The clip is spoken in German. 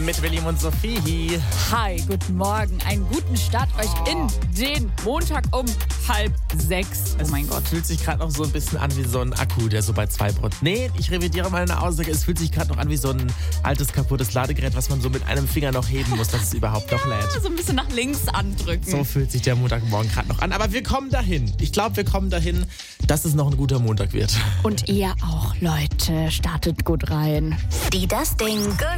mit William und Sophie. Hi, guten Morgen. Einen guten Start euch in den Montag um 5:30. Oh mein Gott. Fühlt sich gerade noch so ein bisschen an wie so ein Akku, der so bei 2%. Nee, ich revidiere meine Aussage. Es fühlt sich gerade noch an wie so ein altes, kaputtes Ladegerät, was man so mit einem Finger noch heben muss, dass es überhaupt noch lädt. So ein bisschen nach links andrücken. So fühlt sich der Montagmorgen gerade noch an. Aber wir kommen dahin. Ich glaube, wir kommen dahin, dass es noch ein guter Montag wird. Und ihr auch, Leute. Startet gut rein. Die Das Ding